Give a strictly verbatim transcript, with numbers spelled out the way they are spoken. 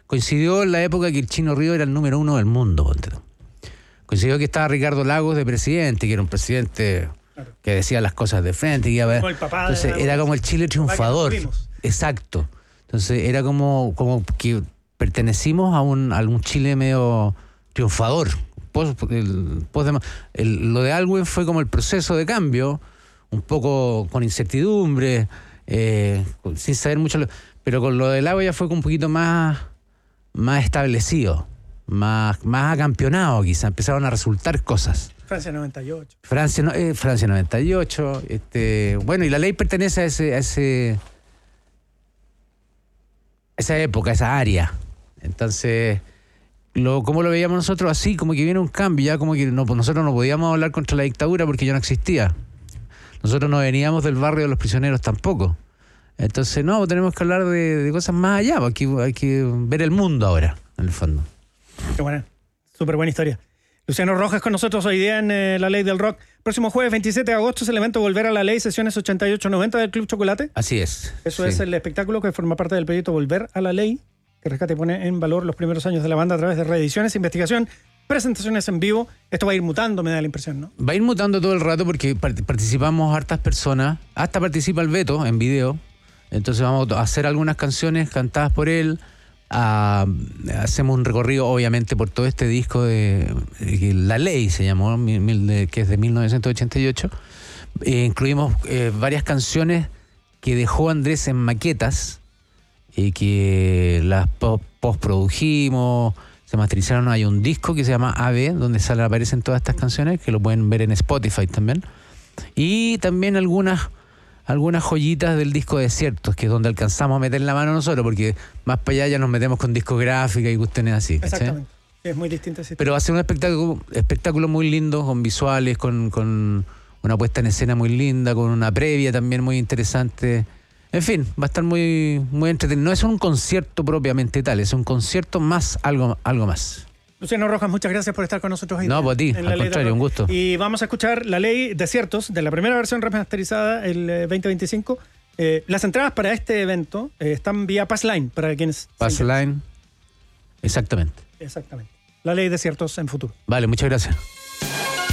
coincidió en la época que el Chino Río era el número uno del mundo, ponte tú. Coincidió que estaba Ricardo Lagos de presidente, que era un presidente claro. que decía las cosas de frente. Que iba a ver. Como el papá Entonces de era como el Chile triunfador. Exacto. Entonces era como, como que pertenecimos a un, a un Chile medio triunfador. Post, el, post de, el, lo de Ahlwen fue como el proceso de cambio, un poco con incertidumbre, eh, sin saber mucho, pero con lo del agua ya fue un poquito más, más establecido. Más, más acampeonado quizá, empezaron a resultar cosas. Francia noventa y ocho. Francia, no, eh, Francia noventa y ocho. Este, bueno, y la ley pertenece a ese, a ese esa época, a esa área. Entonces, lo, ¿cómo lo veíamos nosotros? Así, como que viene un cambio, ya como que no, nosotros no podíamos hablar contra la dictadura porque ya no existía. Nosotros no veníamos del barrio de los prisioneros tampoco. Entonces, no, tenemos que hablar de, de cosas más allá, porque hay que ver el mundo ahora, en el fondo. Qué buena, súper buena historia. Luciano Rojas con nosotros hoy día en eh, La Ley del Rock. Próximo jueves veintisiete de agosto es el evento Volver a la Ley, sesiones ochenta y ocho noventa del Club Chocolate. Así es. Eso sí. es el espectáculo que forma parte del proyecto Volver a la Ley, que rescata y pone en valor los primeros años de la banda a través de reediciones, investigación, presentaciones en vivo. Esto va a ir mutando, me da la impresión, ¿no? Va a ir mutando todo el rato porque participamos hartas personas. Hasta participa el Beto en video. Entonces vamos a hacer algunas canciones cantadas por él. Uh, hacemos un recorrido obviamente por todo este disco de, de La Ley se llamó, que es de mil novecientos ochenta y ocho. Eh, incluimos eh, varias canciones que dejó Andrés en maquetas y eh, que las postprodujimos, se masterizaron. Hay un disco que se llama A B donde salen, aparecen todas estas canciones, que lo pueden ver en Spotify también, y también algunas algunas joyitas del disco Desiertos, que es donde alcanzamos a meter la mano nosotros, porque más para allá ya nos metemos con discográfica y cuestiones así. Exactamente. ¿Sí? Es muy distinto. Pero va a ser un espectáculo, espectáculo muy lindo, con visuales, con, con una puesta en escena muy linda, con una previa también muy interesante. En fin, va a estar muy, muy entretenido. No es un concierto propiamente tal, es un concierto más algo, algo más. Luciano Rojas, muchas gracias por estar con nosotros hoy. No, pues a ti, al contrario, un gusto. Y vamos a escuchar La Ley Desiertos, de la primera versión remasterizada el eh, veinte veinticinco. Eh, las entradas para este evento eh, están vía Passline, para quienes... Passline, exactamente. Exactamente. La Ley Desiertos en futuro. Vale, muchas gracias.